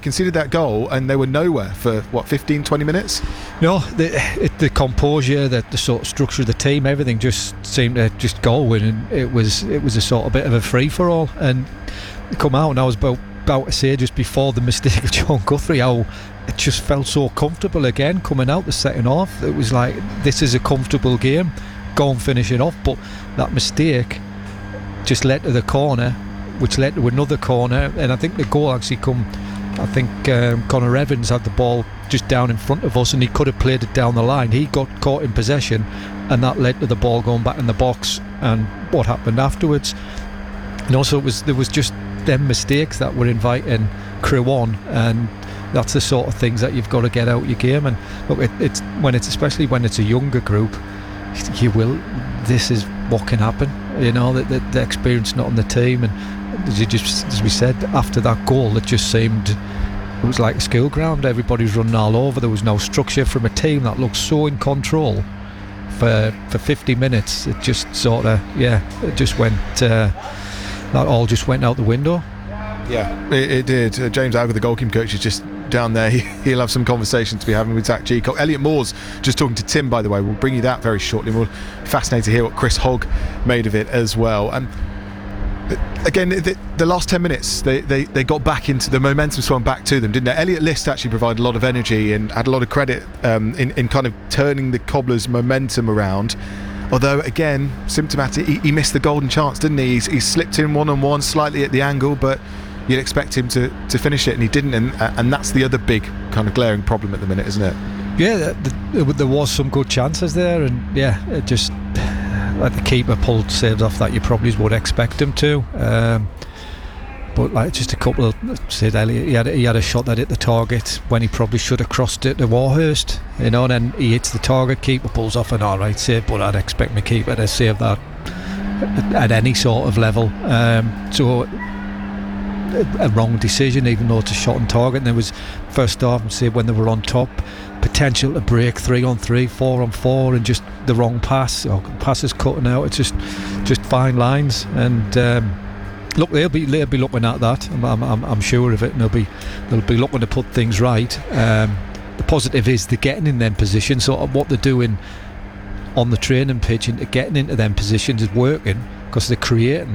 conceded that goal and they were nowhere for 15-20 minutes. No, the composure, the sort of structure of the team, everything just seemed to just go, and it was a sort of bit of a free for all. And come out, and I was about to say just before the mistake of John Guthrie, how it just felt so comfortable again coming out the second half. It was like, this is a comfortable game, go and finish it off. But that mistake just led to the corner, which led to another corner, and I think the goal actually I think Connor Evans had the ball just down in front of us, and he could have played it down the line. He got caught in possession, and that led to the ball going back in the box and what happened afterwards. And also there was just them mistakes that were inviting crew on, and that's the sort of things that you've got to get out your game. And look, especially when it's a younger group, this is what can happen, the experience not on the team. And as we said, after that goal, it was like a school ground. Everybody's running all over. There was no structure from a team that looked so in control for 50 minutes. It just sort of it just went that all just went out the window. Yeah, it did. James Alger, the goalkeeping coach, is just down there. He'll have some conversation to be having with Zach Geacock. Elliot Moore's just talking to Tim, by the way. We'll bring you that very shortly. We're fascinated to hear what Chris Hogg made of it as well. And again, the last 10 minutes, they got back into the momentum, swung back to them, didn't they? Elliot List actually provided a lot of energy and had a lot of credit in kind of turning the Cobblers' momentum around. Although, again, symptomatic, he missed the golden chance, didn't he? He slipped in one-on-one slightly at the angle, but you'd expect him to finish it, and he didn't. And that's the other big kind of glaring problem at the minute, isn't it? Yeah, there was some good chances there, and it just like the keeper pulled saves off that you probably would expect him to. But like just a couple of, said Elliot, he had a shot that hit the target when he probably should have crossed it to Warhurst, and then he hits the target, keeper pulls off an alright save, but I'd expect my keeper to save that at any sort of level. So a wrong decision, even though it's a shot on target. And there was first half, and say when they were on top, potential to break 3-on-3, 4-on-4, and just the wrong pass, or passes cutting out. It's just fine lines. And look, they'll be looking at that. I'm sure of it, and they'll be looking to put things right. The positive is they're getting in them positions. So what they're doing on the training pitch and getting into them positions is working, because they're creating